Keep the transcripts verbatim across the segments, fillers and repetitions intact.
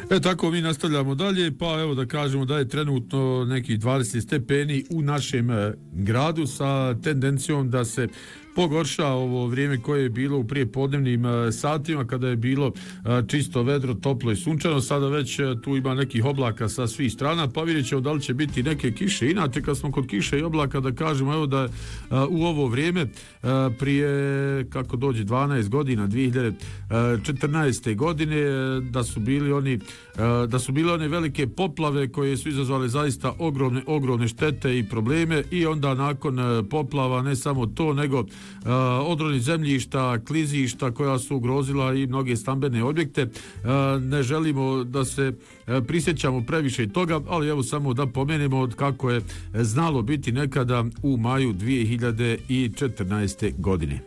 E tako mi nastavljamo dalje, pa evo da kažemo da je trenutno nekih dvadeset stepeni u našem e, gradu sa tendencijom da se pogorša ovo vrijeme koje je bilo u prijepodnevnim e, satima kada je bilo e, čisto vedro, toplo i sunčano. Sada već e, tu ima nekih oblaka sa svih strana, pa vidjet ćemo da li će biti neke kiše. Inače, kad smo kod kiše i oblaka, da kažemo evo da e, u ovo vrijeme e, prije kako dođe dvanaest godina, dvije hiljade četrnaeste godine, e, da su bili oni e, da su bile one velike poplave koje su izazvale zaista ogromne, ogromne štete i probleme, i onda nakon e, poplava ne samo to, nego Uh, odroni zemljišta, klizišta koja su ugrozila i mnoge stambene objekte. Uh, ne želimo da se uh, prisjećamo previše toga, ali evo samo da pomenemo od kako je znalo biti nekada u maju dvije hiljade četrnaeste godine.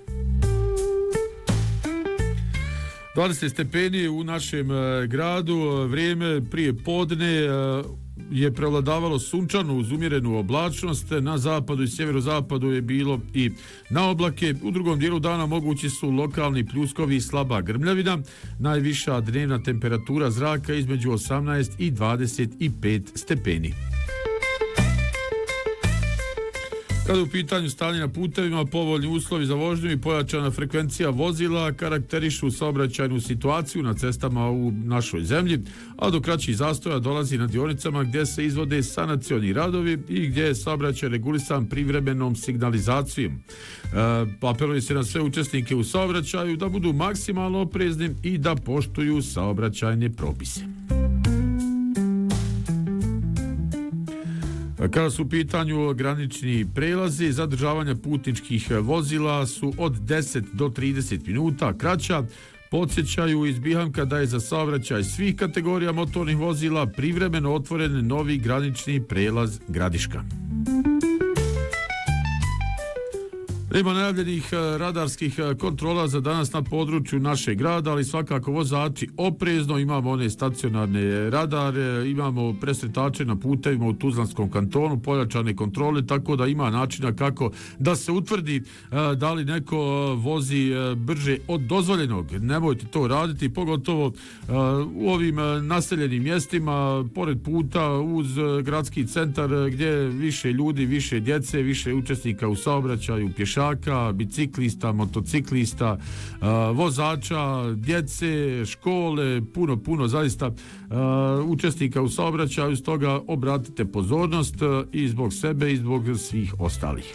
dvadeset stepeni u našem uh, gradu, uh, vrijeme prije podne uh, je prevladavalo sunčano uz umjerenu oblačnost. Na zapadu i sjeverozapadu je bilo i na oblake. U drugom dijelu dana mogući su lokalni pljuskovi i slaba grmljavina. Najviša dnevna temperatura zraka između osamnaest i dvadeset pet stepeni. Kada je u pitanju stanje na putevima, povoljni uslovi za vožnju i pojačana frekvencija vozila karakterišu saobraćajnu situaciju na cestama u našoj zemlji, a do kraćih zastoja dolazi na dionicama gdje se izvode sanacioni radovi i gdje je saobraćaj regulisan privremenom signalizacijom. E, apeluje se na sve učesnike u saobraćaju da budu maksimalno oprezni i da poštuju saobraćajne propise. Kada su u pitanju granični prelazi, zadržavanja putničkih vozila su od deset do trideset minuta kraća. Podsjećaju iz Bihamka da je za saobraćaj svih kategorija motornih vozila privremeno otvoren novi granični prelaz Gradiška. Ima najavljenih radarskih kontrola za danas na području našeg grada, ali svakako vozači oprezno. Imamo one stacionarne radare, imamo presretače na putevima u Tuzlanskom kantonu, pojačane kontrole, tako da ima načina kako da se utvrdi da li neko vozi brže od dozvoljenog. Nemojte to raditi, pogotovo u ovim naseljenim mjestima, pored puta, uz gradski centar gdje više ljudi, više djece, više učesnika u saobraćaju, pješaka, biciklista, motociklista, vozača, djece, škole, puno, puno zaista učesnika u saobraćaju. Stoga obratite pozornost i zbog sebe i zbog svih ostalih.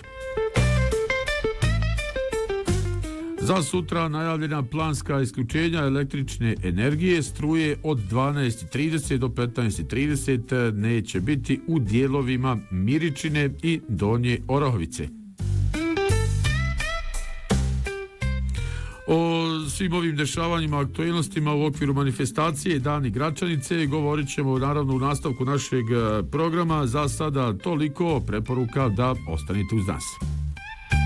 Za sutra najavljena planska isključenja električne energije, struje od dvanaest trideset do petnaest trideset neće biti u dijelovima Miričine i Donje Orahovice. O svim ovim dešavanjima, aktualnostima u okviru manifestacije Dani Gračanice govorit ćemo naravno u nastavku našeg programa. Za sada toliko, preporuka da ostanete uz nas.